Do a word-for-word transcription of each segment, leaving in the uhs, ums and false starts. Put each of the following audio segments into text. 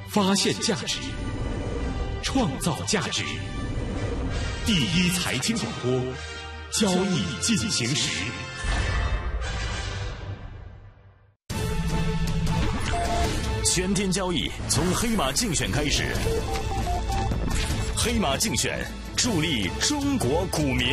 发现价值，创造价值。第一财经广播，交易进行时。 全天交易从黑马竞选开始，黑马竞选助力中国股民。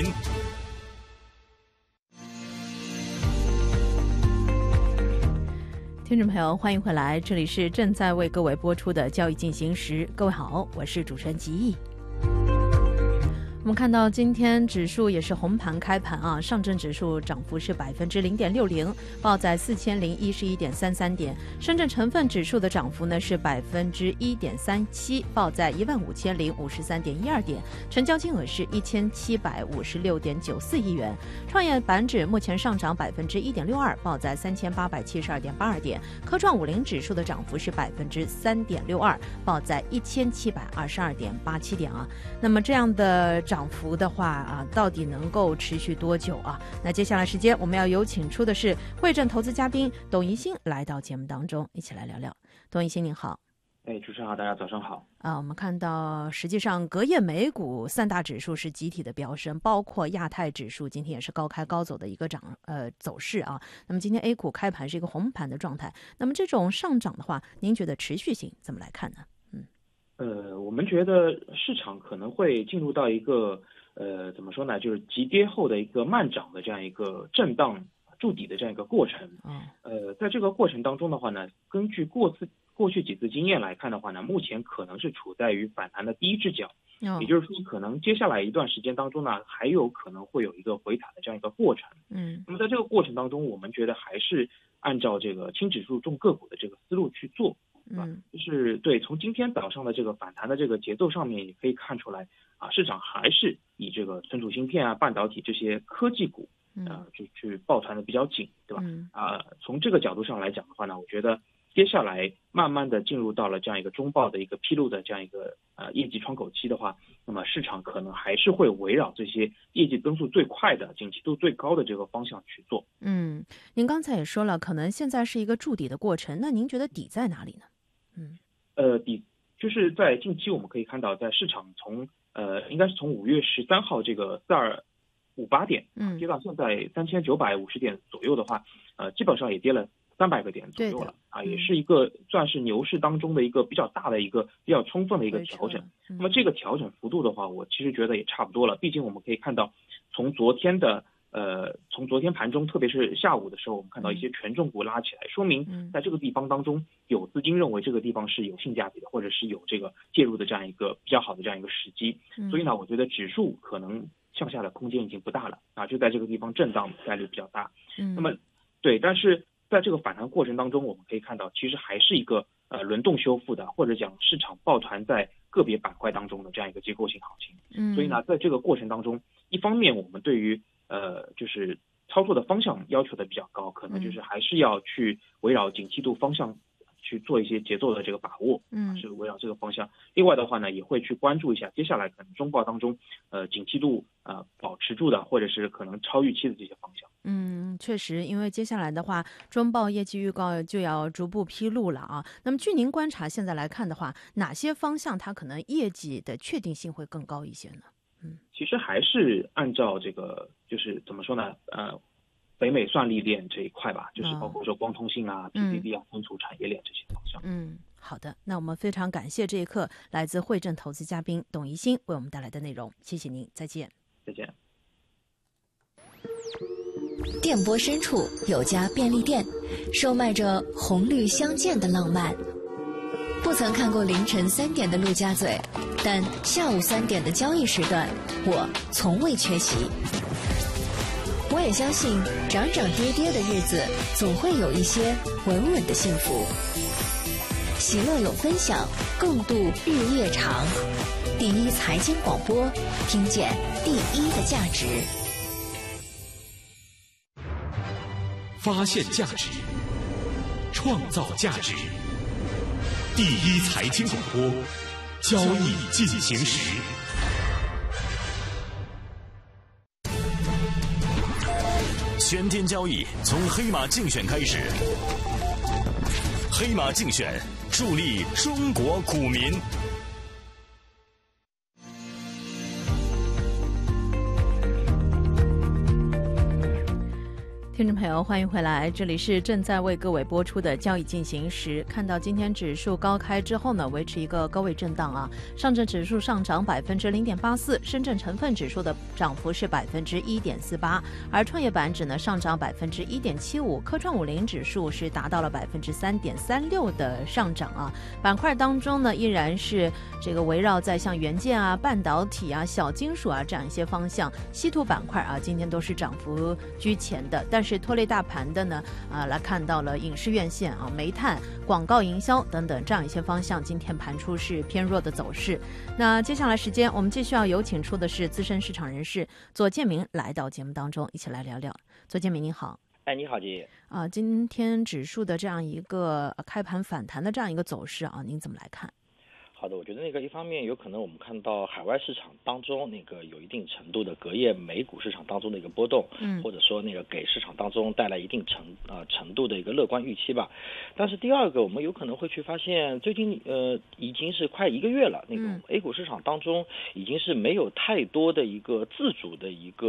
听众朋友，欢迎回来，这里是正在为各位播出的交易进行时。各位好，我是主持人吉毅。我们看到今天指数也是红盘开盘啊，上证指数涨幅是百分之零点六零，报在四千零一十一点三三点。深圳成分指数的涨幅呢是百分之一点三七，报在一万五千零五十三点一二点，成交金额是一千七百五十六点九四亿元。创业板指目前上涨百分之一点六二，报在三千八百七十二点八二点。科创五零指数的涨幅是百分之三点六二，报在一千七百二十二点八七点啊。那么这样的涨涨幅的话啊，到底能够持续多久啊？那接下来时间我们要有请出的是汇证投资嘉宾董怡欣来到节目当中，一起来聊聊。董怡欣您好。 哎，主持人好，大家早上好。 啊，我们看到实际上隔夜美股三大指数是集体的飙升，包括亚太指数今天也是高开高走的一个涨呃走势啊。那么今天 A 股开盘是一个红盘的状态，那么这种上涨的话，您觉得持续性怎么来看呢？ 呃，我们觉得市场可能会进入到一个呃怎么说呢，就是急跌后的一个慢涨的这样一个震荡筑底的这样一个过程。呃，在这个过程当中的话呢，根据过次过去几次经验来看的话呢，目前可能是处在于反弹的第一只脚，也就是说，可能接下来一段时间当中呢，还有可能会有一个回弹的这样一个过程。嗯，那么在这个过程当中，我们觉得还是按照这个轻指数重个股的这个思路去做。嗯，就是对，从今天早上的这个反弹的这个节奏上面也可以看出来啊，市场还是以这个存储芯片啊、半导体这些科技股啊，就去抱团的比较紧，对吧？嗯、啊，从这个角度上来讲的话呢，我觉得接下来慢慢的进入到了这样一个中报的一个披露的这样一个呃业绩窗口期的话，那么市场可能还是会围绕这些业绩增速最快的、景气度最高的这个方向去做。 嗯，您刚才也说了，可能现在是一个筑底的过程，那您觉得底在哪里呢？ 嗯，呃，底就是在近期我们可以看到，在市场从呃应该是从五月十三号这个四二五八点，嗯，跌到现在三千九百五十点左右的话，呃，基本上也跌了三百个点左右了啊，也是一个算是牛市当中的一个比较大的一个比较充分的一个调整。那么这个调整幅度的话，我其实觉得也差不多了，毕竟我们可以看到，从昨天的。呃，从昨天盘中，特别是下午的时候，我们看到一些权重股拉起来，说明在这个地方当中有资金认为这个地方是有性价比的，或者是有这个介入的这样一个比较好的这样一个时机。所以呢，我觉得指数可能向下的空间已经不大了啊，就在这个地方震荡概率比较大。嗯，那么对，但是在这个反弹过程当中，我们可以看到，其实还是一个呃轮动修复的，或者讲市场抱团在个别板块当中的这样一个结构性行情。嗯，所以呢，在这个过程当中，一方面我们对于呃，就是操作的方向要求的比较高，可能就是还是要去围绕景气度方向去做一些节奏的这个把握，嗯，是围绕这个方向。另外的话呢，也会去关注一下接下来可能中报当中，呃，景气度呃保持住的，或者是可能超预期的这些方向。 嗯，确实，因为接下来的话，中报业绩预告就要逐步披露了啊。那么据您观察，现在来看的话，哪些方向它可能业绩的确定性会更高一些呢？ 嗯，其实还是按照这个，就是怎么说呢？呃，北美算力链这一块吧，就是包括说光通信啊、P C B 啊、存储产业链这些方向。 嗯，好的，那我们非常感谢这一刻来自汇证投资嘉宾董怡欣为我们带来的内容，谢谢您，再见。 再见。 电波深处有家便利店，售卖着红绿相间的浪漫。不曾看过凌晨三点的陆家嘴，但下午三点的交易时段，我从未缺席。我也相信，涨涨跌跌的日子，总会有一些稳稳的幸福。喜乐有分享，共度日夜长。第一财经广播，听见第一的价值。 发现价值，创造价值。第一财经广播，交易进行时。 全天交易从黑马竞选开始， 黑马竞选，助力中国股民。 听众朋友，欢迎回来，这里是正在为各位播出的交易进行时。看到今天指数高开之后呢，维持一个高位震荡啊。上证指数上涨百分之零点八四，深圳成分指数的涨幅是百分之一点四八，而创业板指呢上涨百分之一点七五，科创五零指数是达到了百分之三点三六的上涨啊。板块当中呢，依然是这个围绕在像元件啊、半导体啊、小金属啊这样一些方向，稀土板块啊今天都是涨幅居前的，但是是拖累大盘的呢，啊，来看到了影视院线啊、煤炭、广告营销等等这样一些方向，今天盘出是偏弱的走势。那接下来时间，我们继续要有请出的是资深市场人士左建明来到节目当中，一起来聊聊。左建明您好。 哎，你好，杰姐。 啊，今天指数的这样一个开盘反弹的这样一个走势啊，您怎么来看？ 好的，我觉得那个一方面有可能我们看到海外市场当中那个有一定程度的隔夜美股市场当中的一个波动，嗯，或者说那个给市场当中带来一定程呃程度的一个乐观预期吧。但是第二个，我们有可能会去发现，最近呃已经是快一个月了，那种 A 股市场当中已经是没有太多的一个自主的一个